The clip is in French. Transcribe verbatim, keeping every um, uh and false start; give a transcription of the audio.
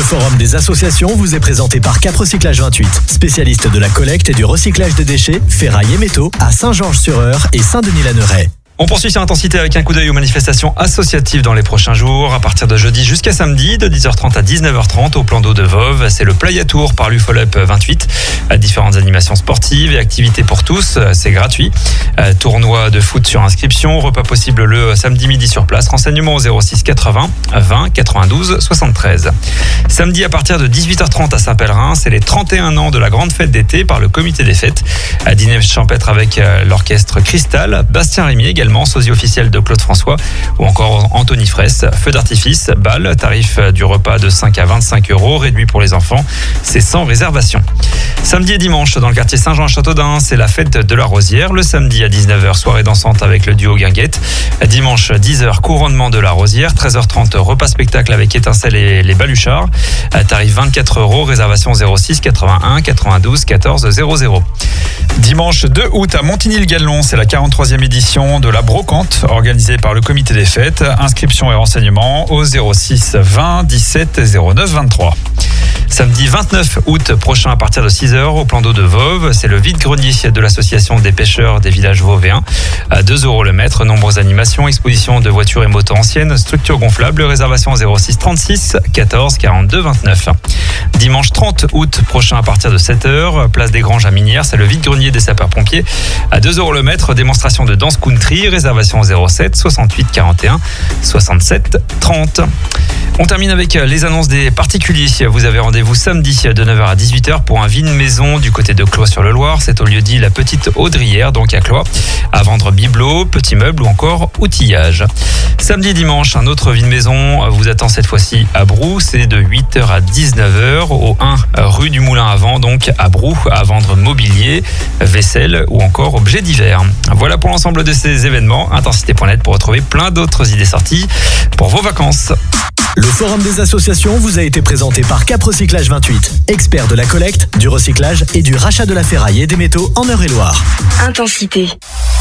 forum des associations vous est présenté par Cap Recyclage vingt-huit, spécialiste de la collecte et du recyclage des déchets, ferraille et métaux à Saint-Georges-sur-Eure et Saint-Denis-la-Neuraie. On poursuit sur Intensité avec un coup d'œil aux manifestations associatives dans les prochains jours. À partir de jeudi jusqu'à samedi, de dix heures trente à dix-neuf heures trente au plan d'eau de Voves. C'est le Playa Tour par l'U F O L U P vingt-huit. Différentes animations sportives et activités pour tous. C'est gratuit. Tournoi de foot sur inscription. Repas possible le samedi midi sur place. Renseignements au zéro six quatre-vingts vingt quatre-vingt-douze soixante-treize. Samedi à partir de dix-huit heures trente à Saint-Pèlerin. C'est les trente et un ans de la grande fête d'été par le comité des fêtes. À dîner champêtre avec l'orchestre Cristal. Bastien Rémy également. Sosie officiel de Claude François ou encore Anthony Fraisse. Feu d'artifice, bal, tarif du repas de cinq à vingt-cinq euros, réduit pour les enfants, c'est sans réservation. Samedi et dimanche, dans le quartier Saint-Jean-Châteaudun, c'est la fête de la Rosière. Le samedi à dix-neuf heures, soirée dansante avec le duo Guinguette. Dimanche, dix heures, couronnement de la Rosière. treize heures trente, repas spectacle avec étincelles et les baluchards. Tarif vingt-quatre euros, réservation zéro six quatre-vingt-un quatre-vingt-douze quatorze zéro zéro. Dimanche deux août à Montigny-le-Gallon, c'est la quarante-troisième édition de la Brocante organisée par le comité des fêtes. Inscription et renseignements au zéro six vingt dix-sept zéro neuf vingt-trois. Samedi vingt-neuf août prochain à partir de six heures au plan d'eau de Voves, c'est le vide-grenier de l'association des pêcheurs des villages vauvéens. À deux euros le mètre, nombreuses animations, expositions de voitures et motos anciennes, structures gonflables, réservation zéro six trente-six quatorze quarante-deux vingt-neuf. Dimanche trente août prochain à partir de sept heures, place des Granges à Minières, c'est le vide-grenier des sapeurs-pompiers. À deux euros le mètre, démonstration de danse country, réservation zéro sept soixante-huit quarante et un soixante-sept trente. On termine avec les annonces des particuliers. Vous avez rendez-vous samedi de neuf heures à dix-huit heures pour un vide maison du côté de Cloix-sur-le-Loir. C'est au lieu-dit La Petite Audrière, donc à Cloix, à vendre bibelots, petits meubles ou encore outillage. Samedi et dimanche, un autre vide maison vous attend cette fois-ci à Brou. C'est de huit heures à dix-neuf heures au un rue du Moulin à Vent, donc à Brou, à vendre mobilier, vaisselle ou encore objets divers. Voilà pour l'ensemble de ces événements. Intensité point net pour retrouver plein d'autres idées sorties pour vos vacances. Le forum des associations vous a été présenté par Cap Recyclage vingt-huit, expert de la collecte, du recyclage et du rachat de la ferraille et des métaux en Eure-et-Loire. Intensité.